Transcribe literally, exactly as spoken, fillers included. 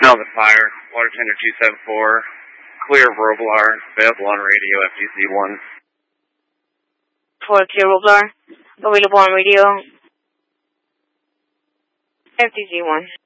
Melvin Fire, water tender two seven four, clear Roblar, available on radio, F T C one. For clear Roblar, available on radio, F T C one.